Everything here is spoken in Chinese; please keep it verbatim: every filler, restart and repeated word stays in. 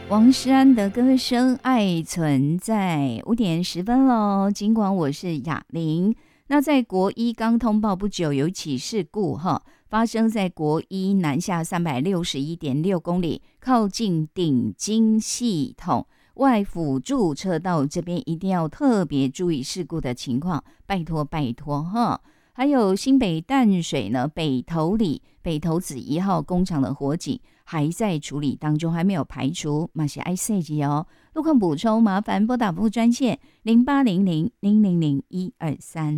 王诗安的歌声《爱存在》，五点十分喽。尽管我是雅玲，那在国一刚通报不久，有起事故哈，发生在国一南下三百六十一点六公里，靠近顶金系统外辅助车道这边，一定要特别注意事故的情况，拜托拜托哈。还有新北淡水呢，北投里北投子一号工厂的火警还在处理当中，还没有排除，马是 I C 级哦。路况补充，麻烦拨打服务专线零八零零零零零一二三。